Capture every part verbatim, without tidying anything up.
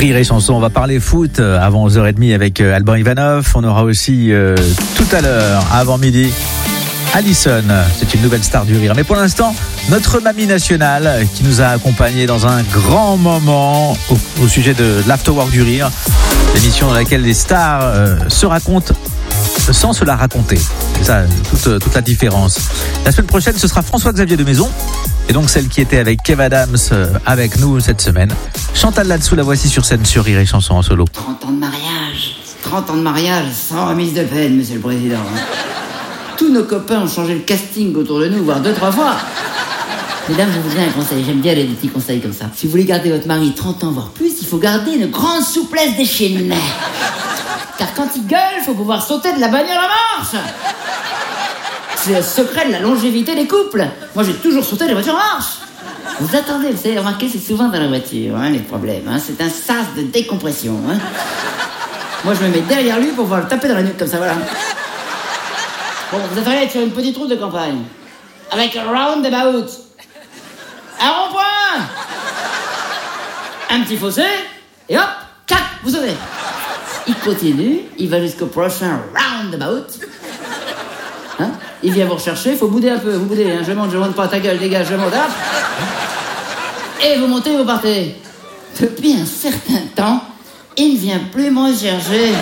Rire et chanson, on va parler foot avant onze heures trente avec Alban Ivanov. On aura aussi euh, tout à l'heure, avant midi, Alison. C'est une nouvelle star du rire. Mais pour l'instant, notre mamie nationale qui nous a accompagnés dans un grand moment au, au sujet de l'Afterwork du rire. L'émission dans laquelle les stars euh, se racontent sans se la raconter. C'est ça, toute, toute la différence. La semaine prochaine, ce sera François-Xavier de Maison. Et donc celle qui était avec Kev Adams euh, avec nous cette semaine. Chantal là-dessous, la voici sur scène sur Rire et Chanson en solo. trente ans de mariage. trente ans de mariage sans remise de peine, monsieur le président. Tous nos copains ont changé le casting autour de nous, voire deux, trois fois. Mesdames, je vous donne un conseil. J'aime bien les petits conseils comme ça. Si vous voulez garder votre mari trente ans, voire plus, il faut garder une grande souplesse d'échine. Car quand il gueule, il faut pouvoir sauter de la bagnole en marche. C'est le secret de la longévité des couples. Moi, j'ai toujours sauté des voitures en marche. Vous attendez, vous savez, remarquez, c'est souvent dans la voiture, hein, les problèmes. Hein. C'est un sas de décompression. Hein. Moi, je me mets derrière lui pour pouvoir le taper dans la nuque, comme ça, voilà. Bon, vous attendez sur une petite route de campagne. Avec un roundabout. Un rond-point. Un petit fossé. Et hop, clac, vous sautez. Il continue, il va jusqu'au prochain roundabout. Hein? Il vient vous rechercher, il faut bouder un peu, vous boudez, hein? Je monte, je monte pas, ta gueule, dégage, je monte, hop. Et vous montez, vous partez. Depuis un certain temps, il ne vient plus me chercher.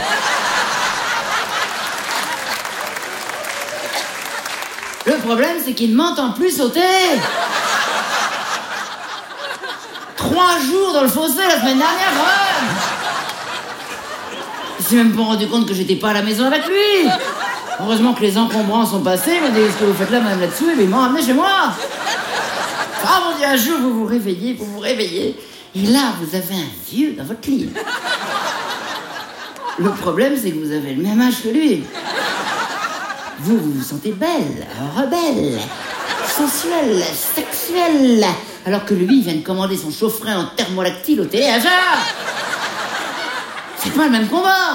Le problème, c'est qu'il ne m'entend plus sauter. Trois jours dans le fossé la semaine dernière, quand même. Je me suis même pas rendu compte que j'étais pas à la maison avec lui. Heureusement que les encombrants sont passés. Il m'a dit, ce que vous faites là, madame, là-dessous, et puis ils m'ont ramené chez moi. Ah mon Dieu, un jour, vous vous réveillez, vous vous réveillez, et là, vous avez un vieux dans votre lit. Le problème, c'est que vous avez le même âge que lui. Vous, vous vous sentez belle, rebelle, sensuelle, sexuelle, alors que lui, il vient de commander son chaufferin en thermolactyle au Téléachat. C'est pas le même combat.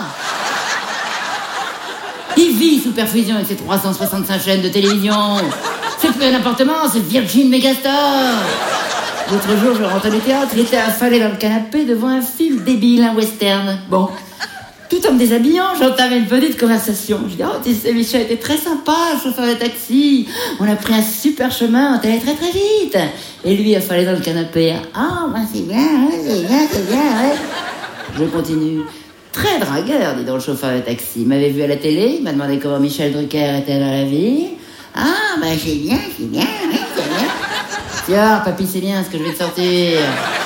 Il vit sous perfusion avec ses trois cent soixante-cinq chaînes de télévision. C'est plus un appartement, c'est Virgin Megastore. L'autre jour, je rentre du théâtre, il était affalé dans le canapé devant un film débile, un western. Bon, tout en me déshabillant, j'entamais une petite conversation. Je dis, oh, tu sais, Michel était très sympa, le chauffeur de taxi. On a pris un super chemin, on est allé très très vite. Et lui, affalé dans le canapé. Ah, oh, ben c'est bien, c'est bien, c'est bien, ouais. Je continue. Très dragueur, dit donc le chauffeur de taxi. Il m'avait vu à la télé, il m'a demandé comment Michel Drucker était dans la vie. Ah, bah c'est bien, c'est bien, oui, c'est bien. Tiens, papy, c'est bien ce que je vais te sortir.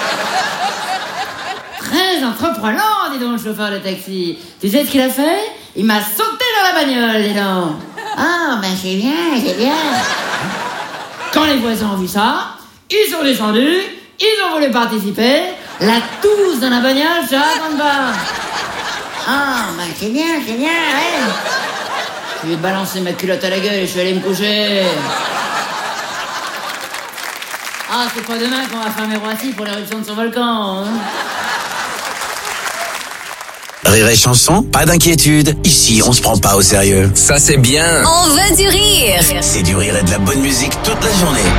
Très entreprenant, dit donc le chauffeur de taxi. Tu sais ce qu'il a fait? Il m'a sauté dans la bagnole, dis donc. Ah, bah c'est bien, c'est bien. Quand les voisins ont vu ça, ils sont descendus, ils ont voulu participer. La tousse dans la bagnole, ça raconte pas. Ah, bah c'est bien, c'est bien, ouais. Je lui ai balancé ma culotte à la gueule et je suis allé me coucher. Ah, c'est pas demain qu'on va fermer Roissy pour l'éruption de son volcan, hein. Rire et Chanson, pas d'inquiétude. Ici, on se prend pas au sérieux. Ça, c'est bien. On veut du rire. C'est du rire et de la bonne musique toute la journée.